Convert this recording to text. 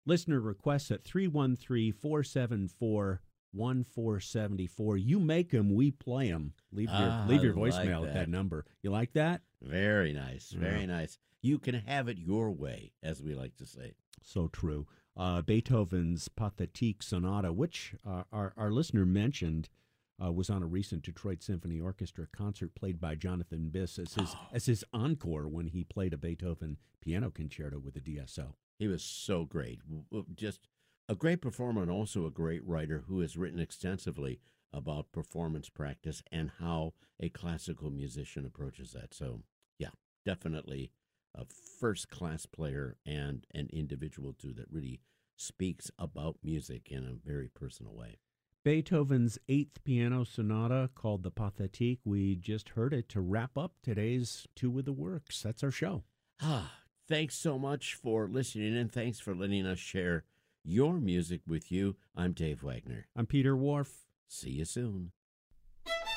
Listener requests at 313-474-1474. You make them, we play them. Leave your voicemail like at that number. You like that? Very nice. Very nice. You can have it your way, as we like to say. So true. Beethoven's Pathétique Sonata, which our listener mentioned, was on a recent Detroit Symphony Orchestra concert played by Jonathan Biss as his encore when he played a Beethoven piano concerto with the DSO. He was so great. Just a great performer and also a great writer who has written extensively about performance practice and how a classical musician approaches that. So, yeah, definitely a first-class player and an individual, too, that really speaks about music in a very personal way. Beethoven's 8th piano sonata called the Pathétique. We just heard it to wrap up today's Two with the Works. That's our show. Thanks so much for listening, and thanks for letting us share your music with you. I'm Dave Wagner. I'm Peter Wharf. See you soon.